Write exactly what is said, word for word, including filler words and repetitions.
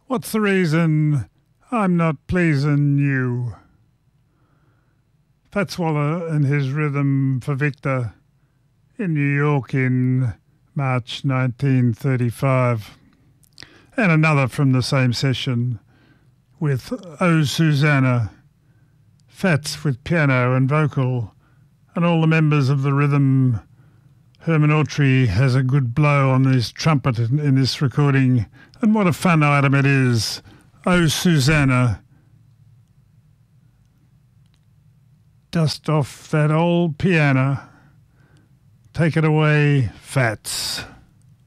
What's the reason I'm not pleasing you? Fats Waller and his rhythm for Victor in New York in March nineteen thirty-five. And another from the same session with Oh Susanna, Fats with piano and vocal, and all the members of the rhythm. Herman Autry has a good blow on his trumpet in, in this recording, and what a fun item it is. Oh Susanna, dust off that old piano. Take it away, Fats.